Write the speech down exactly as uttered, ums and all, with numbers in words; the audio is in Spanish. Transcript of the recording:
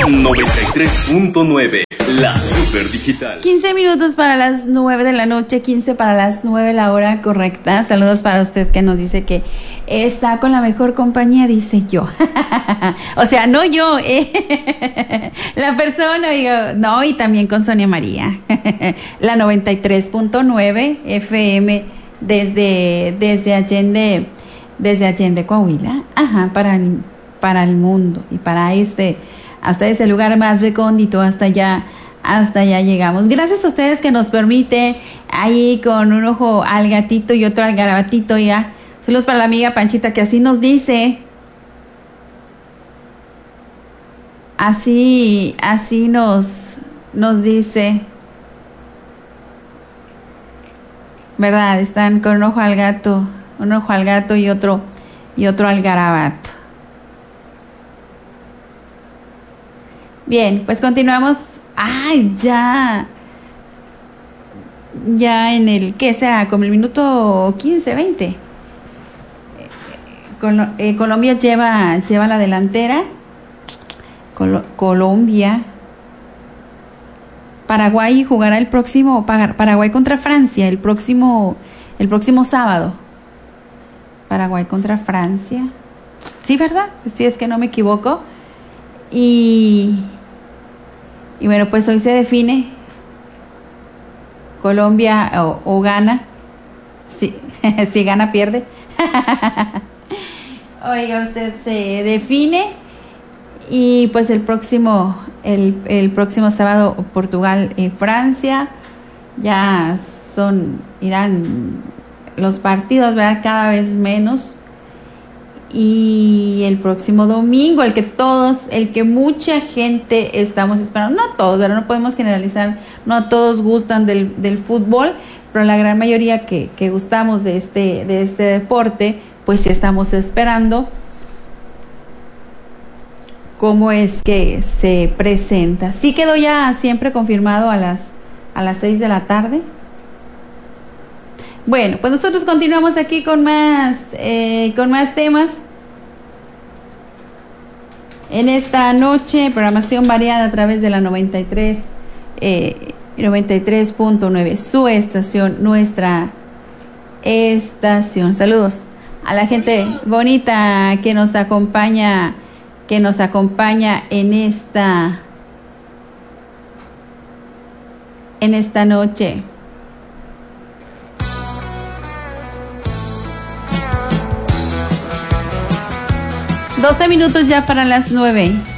noventa y tres punto nueve, la super digital. quince minutos para las nueve de la noche, quince para las nueve, la hora correcta. Saludos para usted que nos dice que está con la mejor compañía, dice yo. O sea, no yo, eh. La persona, digo, no, y también con Sonia María. La noventa y tres punto nueve F M desde, desde Allende, desde Allende, Coahuila. Ajá, para el, para el mundo y para este, hasta ese lugar más recóndito, hasta allá. Hasta allá llegamos. Gracias a ustedes que nos permite ahí con un ojo al gatito y otro al garabatito ya. Saludos para la amiga Panchita que así nos dice. Así, así nos, nos dice. ¿Verdad? Están con un ojo al gato, un ojo al gato y otro, y otro al garabato. Bien, pues continuamos. ¡Ay, ya! Ya en el, ¿qué será? Como el minuto quince, veinte. Col- eh, Colombia lleva, lleva la delantera. Col- Colombia. Paraguay jugará el próximo, Paraguay contra Francia, el próximo, el próximo sábado. Paraguay contra Francia. Sí, ¿verdad? Si es que no me equivoco. Y... Y bueno, pues hoy se define Colombia o, o gana. Si, si gana, pierde. Oiga, usted se define. Y pues el próximo, el, el próximo sábado Portugal y Francia. Ya son, irán los partidos, ¿verdad? Cada vez menos. Y el próximo domingo, el que todos, el que mucha gente estamos esperando, no todos, ¿verdad? No podemos generalizar, no todos gustan del, del fútbol, pero la gran mayoría que, que gustamos de este, de este deporte, pues sí estamos esperando cómo es que se presenta. Sí quedó ya siempre confirmado a las, a las seis de la tarde. Bueno, pues nosotros continuamos aquí con más, eh, con más temas. En esta noche, programación variada a través de la noventa y tres, eh, noventa y tres punto nueve, su estación, nuestra estación. Saludos a la gente bonita que nos acompaña, que nos acompaña en esta, en esta noche. doce minutos ya para las nueve.